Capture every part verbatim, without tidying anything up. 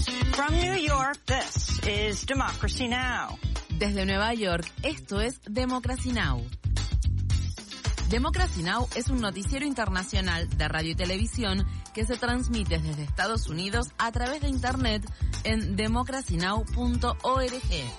From New York, this is Democracy Now! Desde Nueva York, esto es Democracy Now! Democracy Now! Es un noticiero internacional de radio y televisión que se transmite desde Estados Unidos a través de Internet en democracy now punto org.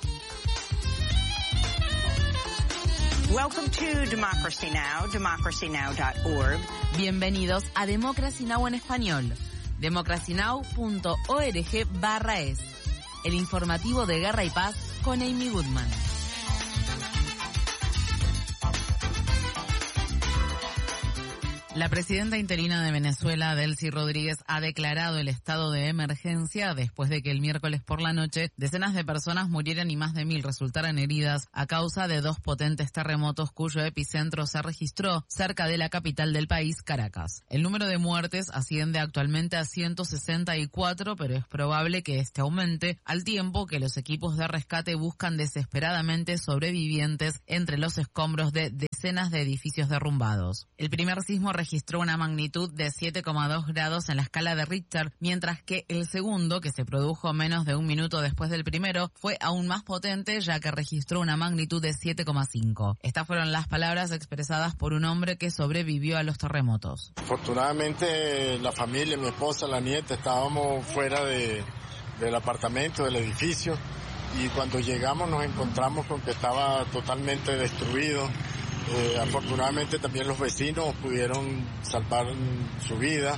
Welcome to Democracy Now! democracy now dot org. Bienvenidos a Democracy Now! En español. democracy now punto org barra es. El informativo de Guerra y Paz con Amy Goodman. La presidenta interina de Venezuela, Delcy Rodríguez, ha declarado el estado de emergencia después de que el miércoles por la noche decenas de personas murieran y más de mil resultaran heridas a causa de dos potentes terremotos cuyo epicentro se registró cerca de la capital del país, Caracas. El número de muertes asciende actualmente a ciento sesenta y cuatro, pero es probable que este aumente al tiempo que los equipos de rescate buscan desesperadamente sobrevivientes entre los escombros de decenas de edificios derrumbados. El primer sismo registró una magnitud de siete coma dos grados en la escala de Richter, mientras que el segundo, que se produjo menos de un minuto después del primero, fue aún más potente ya que registró una magnitud de siete coma cinco. Estas fueron las palabras expresadas por un hombre que sobrevivió a los terremotos. Afortunadamente la familia, mi esposa, la nieta, estábamos fuera de, del apartamento, del edificio, y cuando llegamos nos encontramos con que estaba totalmente destruido. Eh, afortunadamente también los vecinos pudieron salvar su vida.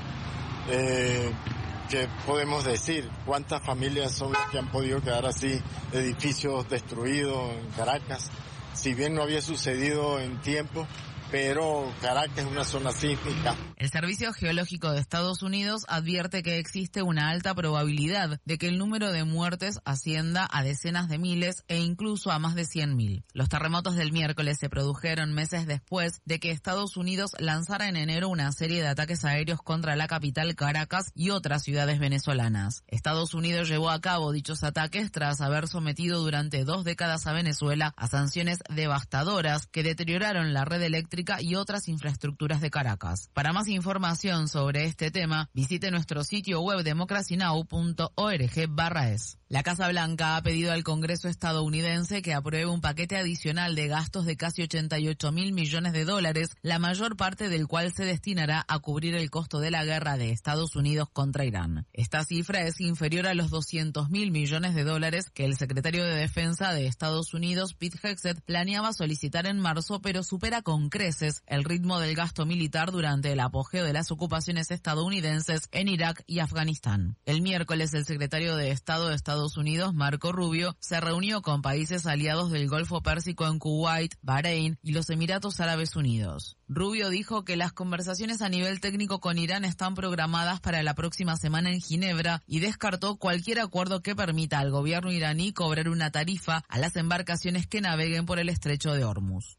Eh, ¿Qué podemos decir? ¿Cuántas familias son las que han podido quedar así, edificios destruidos en Caracas? Si bien no había sucedido en tiempo, pero Caracas es una zona sísmica. El Servicio Geológico de Estados Unidos advierte que existe una alta probabilidad de que el número de muertes ascienda a decenas de miles e incluso a más de cien mil. Los terremotos del miércoles se produjeron meses después de que Estados Unidos lanzara en enero una serie de ataques aéreos contra la capital Caracas y otras ciudades venezolanas. Estados Unidos llevó a cabo dichos ataques tras haber sometido durante dos décadas a Venezuela a sanciones devastadoras que deterioraron la red eléctrica y otras infraestructuras de Caracas. Para más información sobre este tema, visite nuestro sitio web democracy now punto org barra es. La Casa Blanca ha pedido al Congreso estadounidense que apruebe un paquete adicional de gastos de casi ochenta y ocho mil millones de dólares, la mayor parte del cual se destinará a cubrir el costo de la guerra de Estados Unidos contra Irán. Esta cifra es inferior a los doscientos mil millones de dólares que el secretario de Defensa de Estados Unidos, Pete Hegseth, planeaba solicitar en marzo, pero supera con creces el ritmo del gasto militar durante el apogeo de las ocupaciones estadounidenses en Irak y Afganistán. El miércoles, el secretario de Estado de Estados Unidos, Marco Rubio, se reunió con países aliados del Golfo Pérsico en Kuwait, Bahrein y los Emiratos Árabes Unidos. Rubio dijo que las conversaciones a nivel técnico con Irán están programadas para la próxima semana en Ginebra y descartó cualquier acuerdo que permita al gobierno iraní cobrar una tarifa a las embarcaciones que naveguen por el estrecho de Hormuz.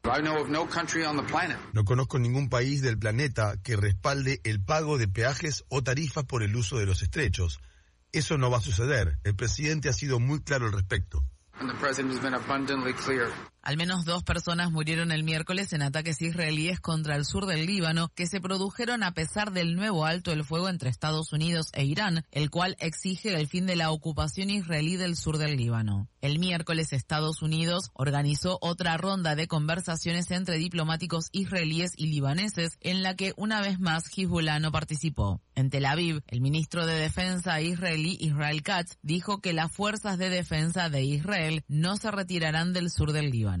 No conozco ningún país del planeta que respalde el pago de peajes o tarifas por el uso de los estrechos. Eso no va a suceder. El presidente ha sido muy claro al respecto. Al menos dos personas murieron el miércoles en ataques israelíes contra el sur del Líbano que se produjeron a pesar del nuevo alto el fuego entre Estados Unidos e Irán, el cual exige el fin de la ocupación israelí del sur del Líbano. El miércoles Estados Unidos organizó otra ronda de conversaciones entre diplomáticos israelíes y libaneses en la que una vez más Hezbollah no participó. En Tel Aviv, el ministro de Defensa israelí Israel Katz dijo que las fuerzas de defensa de Israel no se retirarán del sur del Líbano.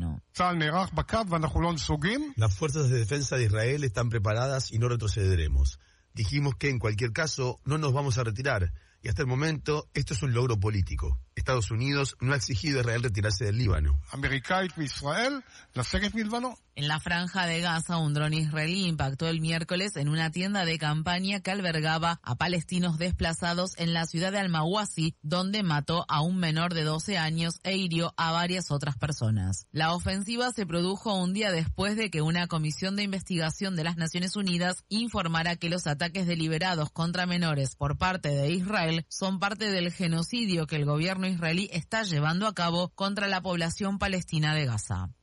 Las fuerzas de defensa de Israel están preparadas y no retrocederemos. Dijimos que en cualquier caso no nos vamos a retirar y hasta el momento esto es un logro político. Estados Unidos no ha exigido a Israel retirarse del Líbano. En la franja de Gaza, un dron israelí impactó el miércoles en una tienda de campaña que albergaba a palestinos desplazados en la ciudad de Al-Mawasi, donde mató a un menor de doce años e hirió a varias otras personas. La ofensiva se produjo un día después de que una comisión de investigación de las Naciones Unidas informara que los ataques deliberados contra menores por parte de Israel son parte del genocidio que el gobierno israelí está llevando a cabo contra la población palestina de Gaza.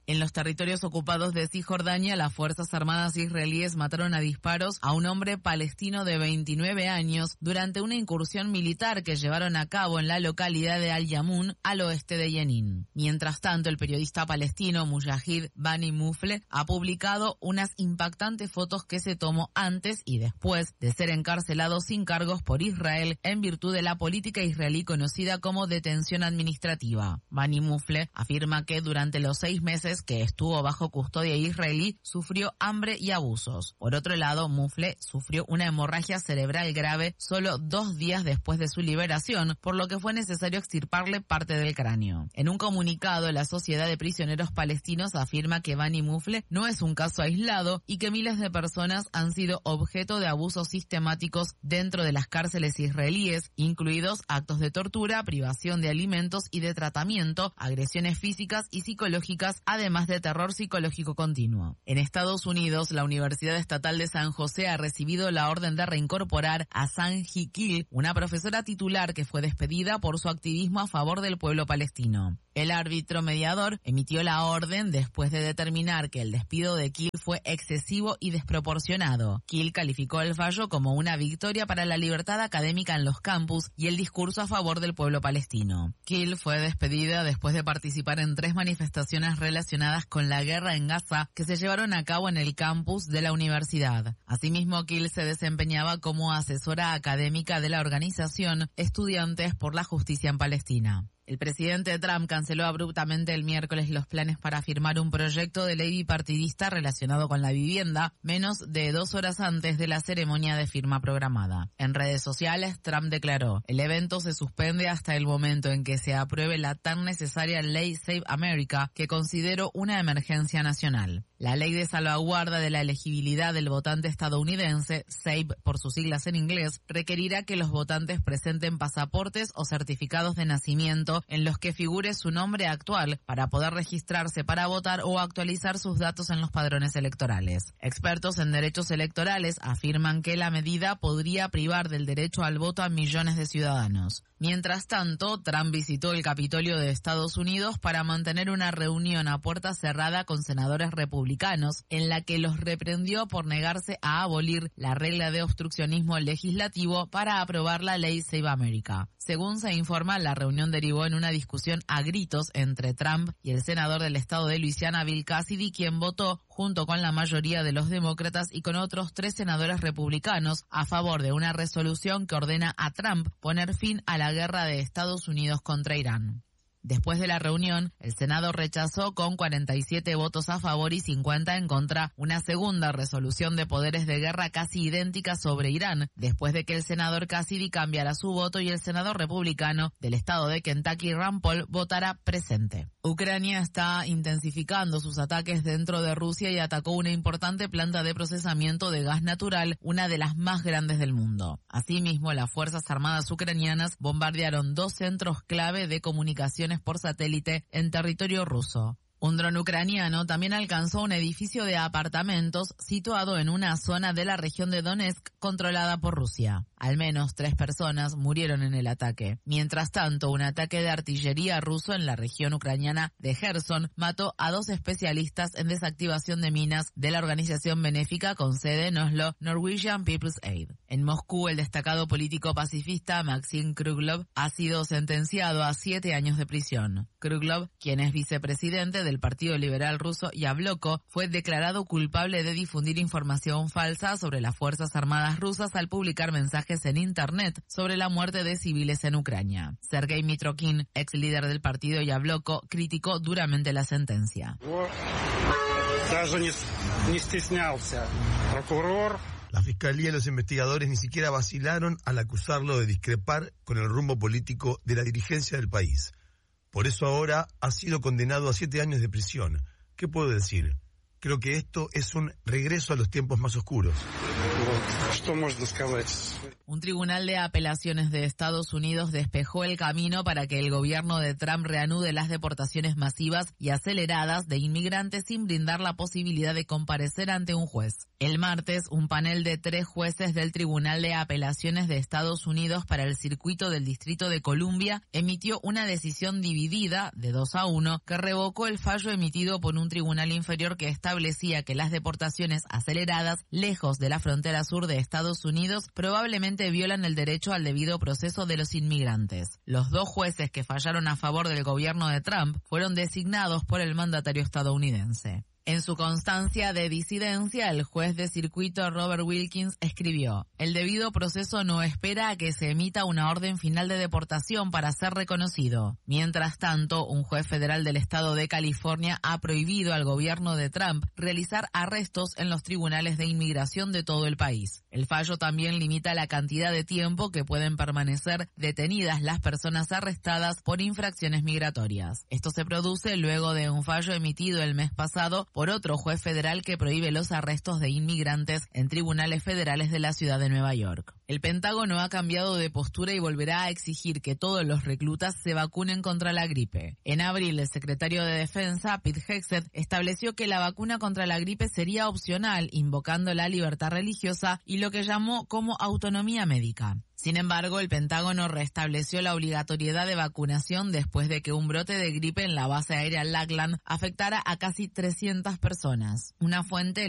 En los territorios ocupados de Cisjordania, las Fuerzas Armadas israelíes mataron a disparos a un hombre palestino de veintinueve años durante una incursión militar que llevaron a cabo en la localidad de Al-Yamun, al oeste de Jenin. Mientras tanto, el periodista palestino Mujahid Bani Mufle ha publicado unas impactantes fotos que se tomó antes y después de ser encarcelado sin cargos por Israel en virtud de la política israelí conocida como detención administrativa. Bani Mufle afirma que durante los seis meses que estuvo bajo custodia israelí sufrió hambre y abusos. Por otro lado, Mufle sufrió una hemorragia cerebral grave solo dos días después de su liberación, por lo que fue necesario extirparle parte del cráneo. En un comunicado, la Sociedad de Prisioneros Palestinos afirma que Bani Mufle no es un caso aislado y que miles de personas han sido objeto de abusos sistemáticos dentro de las cárceles israelíes, incluidos actos de tortura, privación de alimentos y de tratamiento, agresiones físicas y psicológicas, además de terror psicológico continuo. En Estados Unidos, la Universidad Estatal de San José ha recibido la orden de reincorporar a Sanji Kil, una profesora titular que fue despedida por su activismo a favor del pueblo palestino. El árbitro mediador emitió la orden después de determinar que el despido de Kil fue excesivo y desproporcionado. Kil calificó el fallo como una victoria para la libertad académica en los campus y el discurso a favor del pueblo palestino. Kil fue despedida después de participar en tres manifestaciones relacionadas con la guerra en Gaza que se llevaron a cabo en el campus de la universidad. Asimismo, Kil se desempeñaba como asesora académica de la organización Estudiantes por la Justicia en Palestina. El presidente Trump canceló abruptamente el miércoles los planes para firmar un proyecto de ley bipartidista relacionado con la vivienda, menos de dos horas antes de la ceremonia de firma programada. En redes sociales, Trump declaró: el evento se suspende hasta el momento en que se apruebe la tan necesaria ley Save America, que considero una emergencia nacional. La ley de salvaguarda de la elegibilidad del votante estadounidense, SAVE por sus siglas en inglés, requerirá que los votantes presenten pasaportes o certificados de nacimiento en los que figure su nombre actual para poder registrarse para votar o actualizar sus datos en los padrones electorales. Expertos en derechos electorales afirman que la medida podría privar del derecho al voto a millones de ciudadanos. Mientras tanto, Trump visitó el Capitolio de Estados Unidos para mantener una reunión a puerta cerrada con senadores republicanos, en la que los reprendió por negarse a abolir la regla de obstruccionismo legislativo para aprobar la ley Save America. Según se informa, la reunión derivó en una discusión a gritos entre Trump y el senador del estado de Luisiana, Bill Cassidy, quien votó junto con la mayoría de los demócratas y con otros tres senadores republicanos a favor de una resolución que ordena a Trump poner fin a la guerra de Estados Unidos contra Irán. Después de la reunión, el Senado rechazó con cuarenta y siete votos a favor y cincuenta en contra una segunda resolución de poderes de guerra casi idéntica sobre Irán, después de que el senador Cassidy cambiara su voto y el senador republicano del estado de Kentucky, Rand Paul, votara presente. Ucrania está intensificando sus ataques dentro de Rusia y atacó una importante planta de procesamiento de gas natural, una de las más grandes del mundo. Asimismo, las Fuerzas Armadas ucranianas bombardearon dos centros clave de comunicaciones por satélite en territorio ruso. Un dron ucraniano también alcanzó un edificio de apartamentos situado en una zona de la región de Donetsk controlada por Rusia. Al menos tres personas murieron en el ataque. Mientras tanto, un ataque de artillería ruso en la región ucraniana de Gerson mató a dos especialistas en desactivación de minas de la organización benéfica con sede en Oslo, Norwegian People's Aid. En Moscú, el destacado político pacifista Maxim Kruglov ha sido sentenciado a siete años de prisión. Kruglov, quien es vicepresidente del Partido Liberal Ruso Yabloko, fue declarado culpable de difundir información falsa sobre las Fuerzas Armadas rusas al publicar mensajes en Internet sobre la muerte de civiles en Ucrania. Sergei Mitrokhin, ex líder del partido Yabloko, criticó duramente la sentencia. La Fiscalía y los investigadores ni siquiera vacilaron al acusarlo de discrepar con el rumbo político de la dirigencia del país. Por eso ahora ha sido condenado a siete años de prisión. ¿Qué puedo decir? Creo que esto es un regreso a los tiempos más oscuros. Un tribunal de apelaciones de Estados Unidos despejó el camino para que el gobierno de Trump reanude las deportaciones masivas y aceleradas de inmigrantes sin brindar la posibilidad de comparecer ante un juez. El martes, un panel de tres jueces del Tribunal de Apelaciones de Estados Unidos para el circuito del Distrito de Columbia emitió una decisión dividida, de dos a uno, que revocó el fallo emitido por un tribunal inferior que establecía que las deportaciones aceleradas, lejos de la frontera sur de Estados Unidos, probablemente violan el derecho al debido proceso de los inmigrantes. Los dos jueces que fallaron a favor del gobierno de Trump fueron designados por el mandatario estadounidense. En su constancia de disidencia, el juez de circuito Robert Wilkins escribió: el debido proceso no espera a que se emita una orden final de deportación para ser reconocido. Mientras tanto, un juez federal del estado de California ha prohibido al gobierno de Trump realizar arrestos en los tribunales de inmigración de todo el país. El fallo también limita la cantidad de tiempo que pueden permanecer detenidas las personas arrestadas por infracciones migratorias. Esto se produce luego de un fallo emitido el mes pasado por otro juez federal que prohíbe los arrestos de inmigrantes en tribunales federales de la ciudad de Nueva York. El Pentágono ha cambiado de postura y volverá a exigir que todos los reclutas se vacunen contra la gripe. En abril, el secretario de Defensa, Pete Hegseth, estableció que la vacuna contra la gripe sería opcional, invocando la libertad religiosa y lo que llamó como autonomía médica. Sin embargo, el Pentágono restableció la obligatoriedad de vacunación después de que un brote de gripe en la base aérea Lackland afectara a casi trescientas personas. Una fuente